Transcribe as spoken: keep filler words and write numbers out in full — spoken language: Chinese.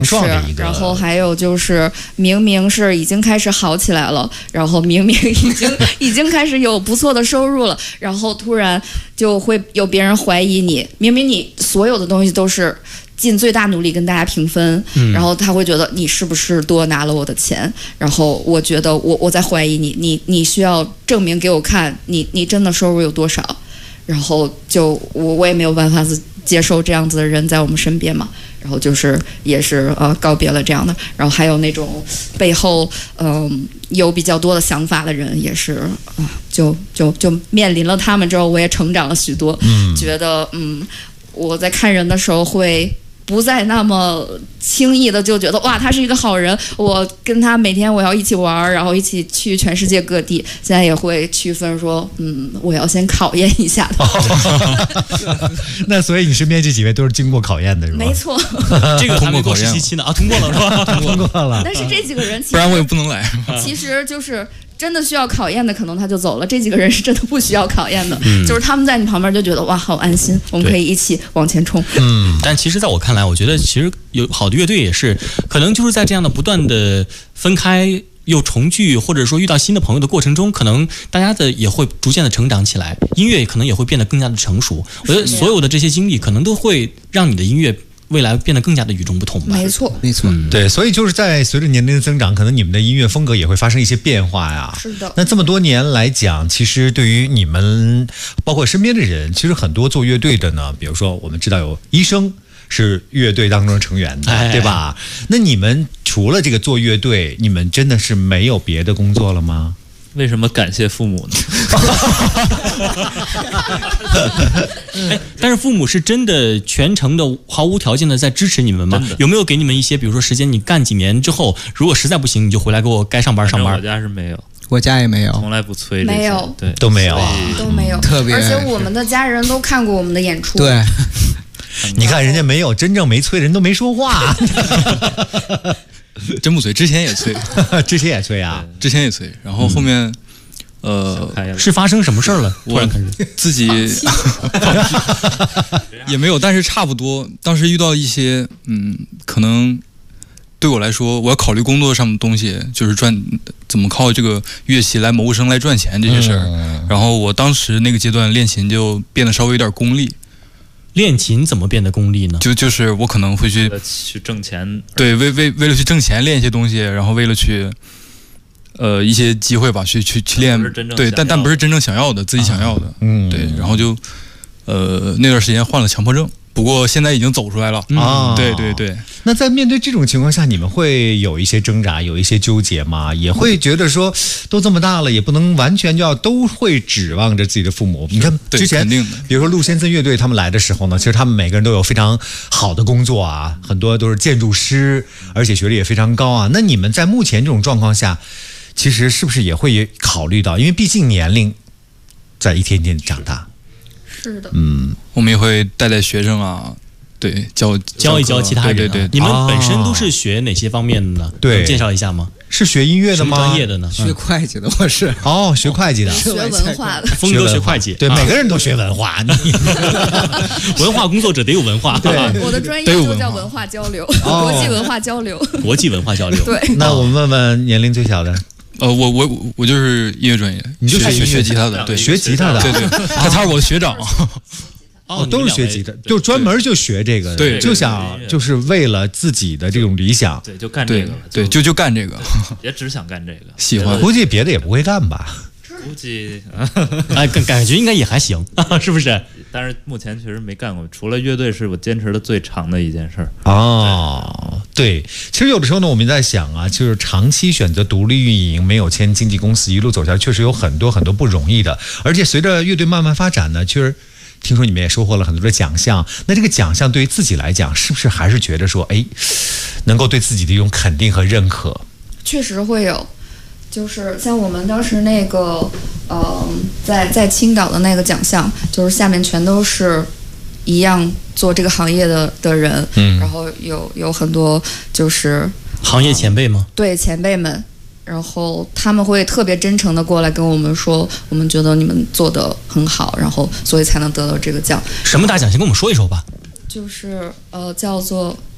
撞着一个。 然后还有就是明明是已经开始好起来了，然后明明已经已经开始有不错的收入了，然后突然就会有别人怀疑你，明明你所有的东西都是尽最大努力跟大家平分，嗯、然后他会觉得你是不是多拿了我的钱，然后我觉得我我在怀疑你，你你需要证明给我看，你你真的收入有多少，然后就我我也没有办法接受这样子的人在我们身边嘛，然后就是也是呃告别了这样的，然后还有那种背后嗯、呃、有比较多的想法的人也是啊、呃，就就就面临了他们之后，我也成长了许多，嗯，觉得嗯我在看人的时候会不再那么轻易的就觉得哇他是一个好人，我跟他每天我要一起玩，然后一起去全世界各地，现在也会区分说嗯我要先考验一下的、 哦、那所以你身边这几位都是经过考验的是吧？ 没错这个还没过实习期呢啊，通过了是吧？ 通过了。 但是这几个人其实不然我也不能来， 其实就是真的需要考验的可能他就走了，这几个人是真的不需要考验的、嗯、就是他们在你旁边就觉得哇好安心，我们可以一起往前冲。 嗯，但其实在我看来，我觉得其实有好的乐队也是可能就是在这样的不断的分开又重聚，或者说遇到新的朋友的过程中，可能大家的也会逐渐的成长起来，音乐可能也会变得更加的成熟。我觉得所有的这些经历可能都会让你的音乐未来变得更加的与众不同吧。 没错没错、嗯、 对，所以就是在随着年龄的增长，可能你们的音乐风格也会发生一些变化呀。 是的。 那这么多年来讲，其实对于你们包括身边的人，其实很多做乐队的呢，比如说我们知道有医生是乐队当中的成员的、哎、对吧？那你们除了这个做乐队，你们真的是没有别的工作了吗？ 为什么感谢父母呢？ 哎，但是父母是真的全程的毫无条件的在支持你们吗？有没有给你们一些比如说时间，你干几年之后如果实在不行你就回来给我该上班上班？ 我家是没有， 我家也没有， 从来不催， 没有， 对， 都没有啊， 都没有， 特别， 而且我们的家人都看过我们的演出。 对， 你看人家没有，真正没催，人都没说话。 真不催，之前也催， 之前也催啊， 之前也催，然后后面，嗯、 呃，是发生什么事儿了？突然开始自己也没有，但是差不多。当时遇到一些，嗯，可能对我来说，我要考虑工作上的东西，就是赚怎么靠这个乐器来谋生、来赚钱这些事儿、嗯。然后我当时那个阶段练琴就变得稍微有点功利。 练琴怎么变得功利呢？ 就就是我可能会去去挣钱， 对，为为为了去挣钱练一些东西，然后为了去，呃，一些机会吧，去去去练，对，但但不是真正想要的，自己想要的，啊、嗯，对，然后就，呃，那段时间患了强迫症，不过现在已经走出来了啊、嗯，对对对。 那在面对这种情况下，你们会有一些挣扎，有一些纠结吗？也会觉得说，都这么大了，也不能完全就要都会指望着自己的父母。你看之前，比如说陆先森乐队他们来的时候呢，其实他们每个人都有非常好的工作啊，很多都是建筑师，而且学历也非常高啊。那你们在目前这种状况下，其实是不是也会考虑到，因为毕竟年龄在一天天长大。 是的， 嗯，我们也会带带学生啊。对，教教一教其他人、啊。 对对对， 你们本身都是学哪些方面的呢？ 对， 能介绍一下吗？ 是学音乐的吗？ 什么专业的呢？ 学会计的，我是。 哦，学会计的， 学文化的。 峰哥学会计， 对，每个人都学文化。 文化工作者得有文化。 对， 我的专业就叫文化交流，国际文化交流。 国际文化交流。 对。 那我们问问年龄最小的。 呃，我我我就是音乐专业， 你就学学学吉他的，对， 学吉他的， 对对，他他是我的学长。 哦，都是学吉他，就专门就学这个， 对， 就想就是为了自己的这种理想， 对，就干这个， 对，就就干这个， 也只想干这个， 喜欢。 估计别的也不会干吧？ 估计， 哎，感感觉应该也还行，是不是？ 但是目前确实没干过，除了乐队是我坚持的最长的一件事儿。 哦，对，其实有的时候呢，我们在想啊，就是长期选择独立运营，没有签经纪公司，一路走下来，确实有很多很多不容易的。而且随着乐队慢慢发展呢，确实。听说你们也收获了很多的奖项，那这个奖项对于自己来讲，是不是还是觉得说，哎，能够对自己的一种肯定和认可？ 确实会有，就是像我们当时那个，呃，在在青岛的那个奖项，就是下面全都是一样做这个行业的的人，嗯，然后有有很多就是行业前辈吗？ 呃、对，前辈们。然后他们会特别真诚的过来跟我们说，我们觉得你们做得很好，然后所以才能得到这个奖。 什么大奖？先跟我们说一说吧。 就是呃，叫做